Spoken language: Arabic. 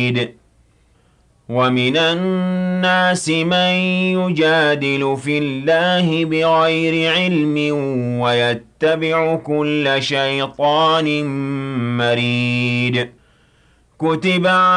شديد ومن الناس من يجادل في الله بغير علم ويتبع كل شيطان مريد كتب